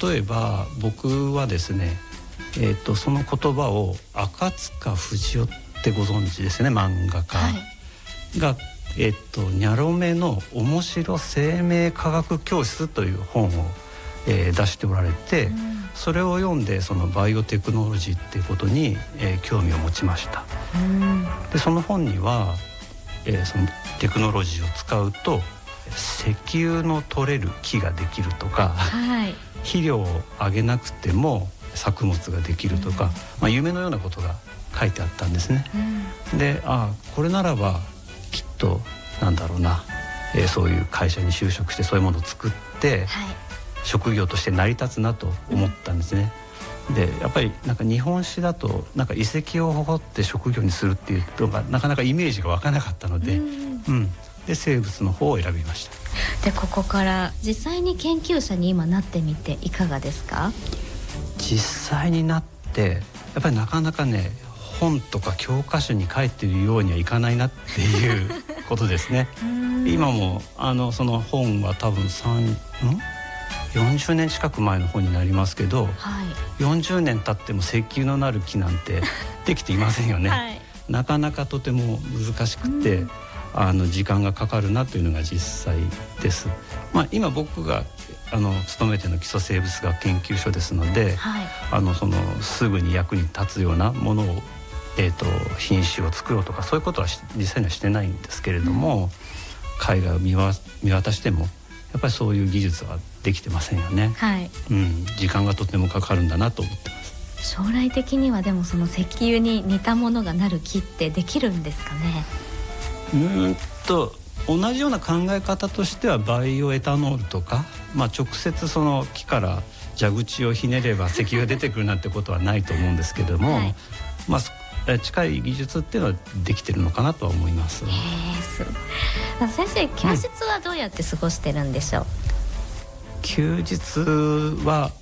例えば僕はですね、その言葉を赤塚不二夫ってご存知ですね、漫画家、はい、が、ニャロメの面白生命科学教室という本を、出しておられて、それを読んでそのバイオテクノロジーっていうことに、興味を持ちました。でその本には、そのテクノロジーを使うと石油の取れる木ができるとか、はい、肥料をあげなくても作物ができるとか、夢のようなことが書いてあったんですね。でこれならばきっとなんだろうな、そういう会社に就職してそういうものを作って、はい、職業として成り立つなと思ったんですね。でやっぱりなんか日本史だとなんか遺跡を掘って職業にするっていうのがなかなかイメージが湧かなかったので、で生物の方を選びました。 でここから実際に研究者に今なってみていかがですか？ 実際になってやっぱりなかなかね、本とか教科書に書いているようにはいかないなっていうことですね。今もその本は多分40年近く前の本になりますけど、はい、40年経っても石油のなる木なんてできていませんよね。はい、なかなかとても難しくて、時間がかかるなというのが実際です。今僕が勤めているの基礎生物学研究所ですので、はい、そのすぐに役に立つようなものを、品種を作ろうとかそういうことは実際にはしてないんですけれども、海外を見渡してもやっぱりそういう技術はできてませんよね。はい、時間がとてもかかるんだなと思ってます。 将来的にはでもその石油に似たものがなる木ってできるんですかね？ 同じような考え方としてはバイオエタノールとか、直接その木から蛇口をひねれば石油が出てくるなんてことはないと思うんですけども、はい、近い技術っていうのはできてるのかなとは思います。 先生、休日はどうやって過ごしてるんでしょう？ 休日は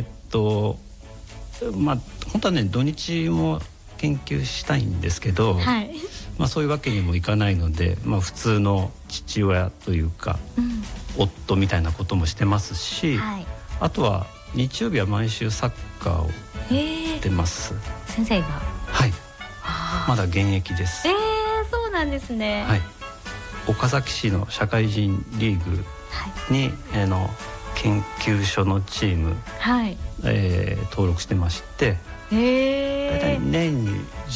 本当はね土日も研究したいんですけど、はい、そういうわけにもいかないので、普通の父親というか、夫みたいなこともしてますし、はい、あとは日曜日は毎週サッカーをやってます。 先生が？ はい、まだ現役です。 そうなんですね。 はい、岡崎市の社会人リーグに、研究所のチーム、はい登録してまして、大体年に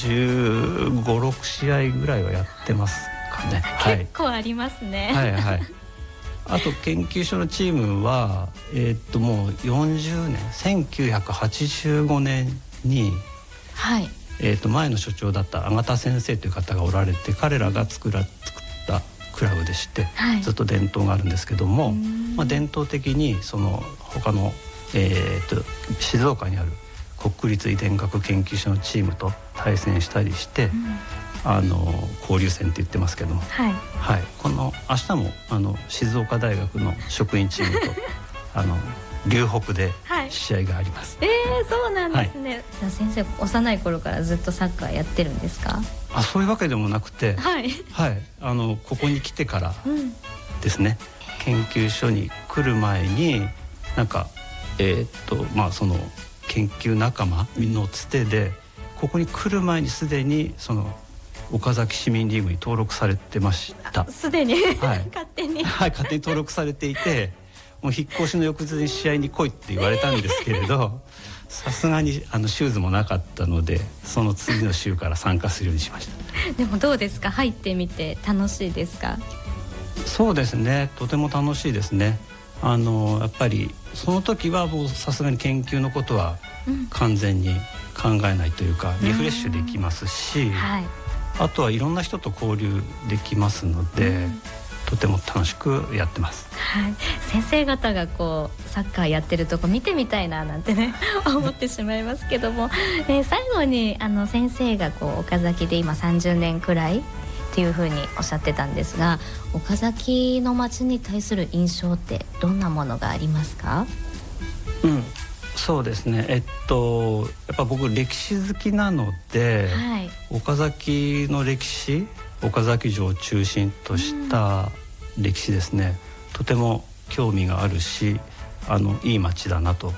15、16試合ぐらいはやってますかね。 結構ありますね。 はいはい。あと研究所のチームは、もう40年1985年に、はい、前の所長だった阿田先生という方がおられて、彼らが作ったクラブでして、はい、ずっと伝統があるんですけども、伝統的にその他の、静岡にある国立遺伝学研究所のチームと対戦したりして、交流戦って言ってますけども、はいはい、この明日も静岡大学の職員チームと龍北で試合があります。 そうなんですね。はい、先生幼い頃からずっとサッカーやってるんですか？ そういうわけでもなくて、はいはい、ここに来てからですね、研究所に来る前になんかその研究仲間のつてでここに来る前にすでにその岡崎市民リーグに登録されてました。 すでに、はい、勝手に登録されていて、もう引っ越しの翌日に試合に来いって言われたんですけれど、さすがにシューズもなかったので、その次の週から参加するようにしました。 でもどうですか、入ってみて楽しいですか？ そうですね、とても楽しいですね。やっぱりその時はもうさすがに研究のことは完全に考えないというか、リフレッシュできますし、はい、あとはいろんな人と交流できますので、とても楽しくやってます。 はい、先生方がこうサッカーやってるとこ見てみたいななんてね思ってしまいますけども、最後に先生がこう岡崎で今30年くらいっていうふうにおっしゃってたんですが、岡崎の町に対する印象ってどんなものがありますか？ そうですね、やっぱ僕歴史好きなので、はい、岡崎の歴史、岡崎城を中心とした歴史ですね、とても興味があるし、いい町だなと